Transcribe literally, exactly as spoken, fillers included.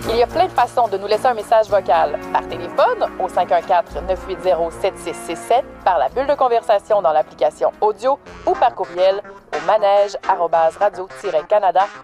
Il y a plein de façons de nous laisser un message vocal. Par téléphone, au cinq un quatre, neuf huit zéro, sept six six sept, par la bulle de conversation dans l'application audio ou par courriel au manège arobase radio tiret canada